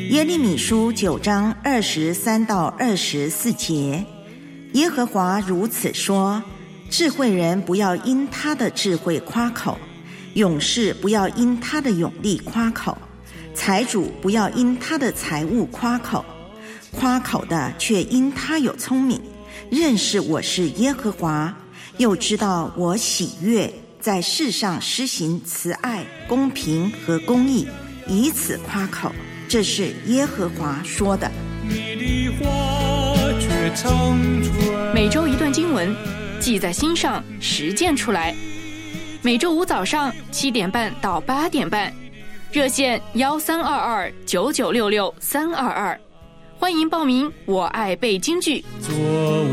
耶利米书9章23到24节，耶和华如此说：智慧人不要因他的智慧夸口，勇士不要因他的勇力夸口，财主不要因他的财物夸口，夸口的却因他有聪明，认识我是耶和华，又知道我喜悦在世上施行慈爱、公平和公义，以此夸口。这是耶和华说的。 每周一段经文，记在心上，实践出来。每周五早上7点半到8点半，热线13229966-322，欢迎报名。我爱背京剧。